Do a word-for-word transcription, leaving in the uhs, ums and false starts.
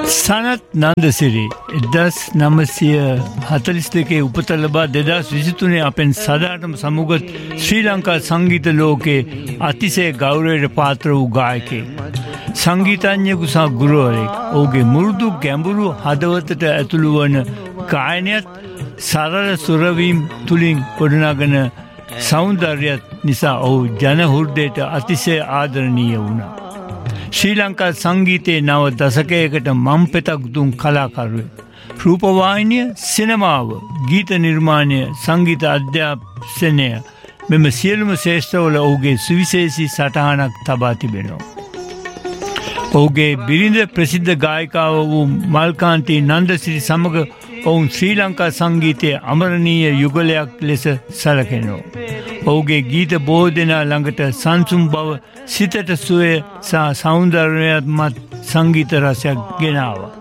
සනත් නන්දසිරි එක්දහස් නවසිය හතළිස් දෙකේ උපත ලබා දෙදහස් විසිතුනේ අපෙන් සදාටම සමුගත් ශ්‍රී ලංකා සංගීත ලෝකයේ අතිශය ගෞරවයට පාත්‍ර වූ ගායකයෙක්. සංගීතඥයෙකු සහ ගුරුවරයෙක්. ඔහුගේ මුරුදු ගැඹුරු හදවතට ඇතුළු වන ගායනයත් සරල සුරවීම් තුලින් ගොඩනගන සෞන්දර්යයත් නිසා ඔහු ජන හෘදයට අතිශය ආදරණීය වුණා. ශ්‍රී ලංකා සංගීතයේ නව දශකයකට මම් පෙතක් දුන් කලාකරුවෙක්. රූපවාහිනිය, සිනමාව, ගීත නිර්මාණය, සංගීත අධ්‍යාපනය මෙම සියලුම ශේෂ්ඨවල ඔහුගේ සුවිශේෂී සටහනක් තබා තිබෙනවා. ඔහුගේ බිරිඳ ප්‍රසිද්ධ ගායිකාව වූ මල්කාන්ති නන්දසිරි සමග ඔවුන් ශ්‍රී ලංකා සංගීතයේ අමරණීය යුගලයක් ලෙස සැලකෙනවා. ඔහුගේ ගීත බොහෝ දෙනා ළඟට සංසුම් බව, සිතට සුවය සහ සෞන්දර්යමත් සංගීත රසයක් ගෙනාවා.